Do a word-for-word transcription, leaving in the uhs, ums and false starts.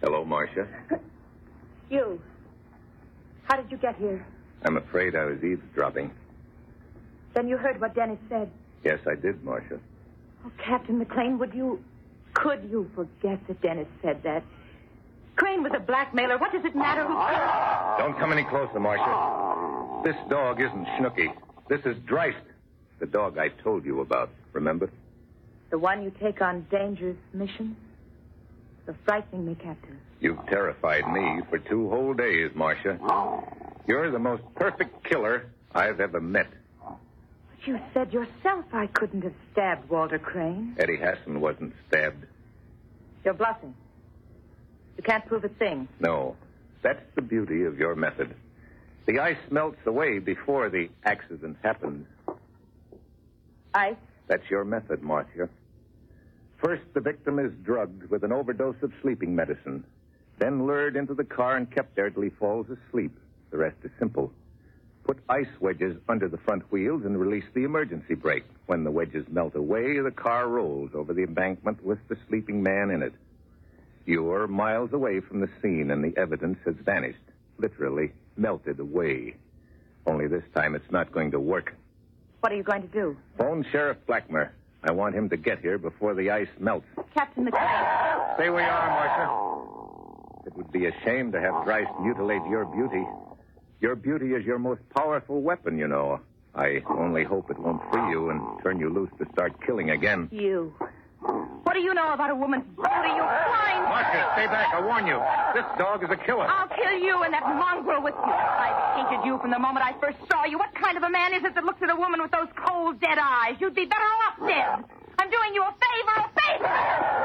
Hello, Marcia. You. How did you get here? I'm afraid I was eavesdropping. Then you heard what Dennis said. Yes, I did, Marcia. Oh, Captain McLean, would you... Could you forget that Dennis said that? Crane was a blackmailer. What does it matter who... Don't come any closer, Marcia. This dog isn't Snooky. This is Dreist, the dog I told you about, remember? The one you take on dangerous missions? You're frightening me, Captain. You've terrified me for two whole days, Marcia. You're the most perfect killer I've ever met. But you said yourself I couldn't have stabbed Walter Crane. Eddie Hassan wasn't stabbed. You're bluffing. You can't prove a thing. No. That's the beauty of your method. The ice melts away before the accident happens. Ice? That's your method, Marcia. First, the victim is drugged with an overdose of sleeping medicine, then lured into the car and kept there till he falls asleep. The rest is simple. Put ice wedges under the front wheels and release the emergency brake. When the wedges melt away, the car rolls over the embankment with the sleeping man in it. You're miles away from the scene, and the evidence has vanished, literally melted away. Only this time it's not going to work. What are you going to do? Phone Sheriff Blackmer. I want him to get here before the ice melts. Captain McLean. Stay where you are, Marcia. It would be a shame to have Dreist mutilate your beauty. Your beauty is your most powerful weapon, you know. I only hope it won't free you and turn you loose to start killing again. You. What do you know about a woman's beauty, you swine? Marcia, stay back. I warn you. This dog is a killer. I'll kill you and that mongrel with you. I've hated you from the moment I first saw you. What kind of a man is it that looks at a woman with those cold, dead eyes? You'd be better off dead. I'm doing you a favor, a favor!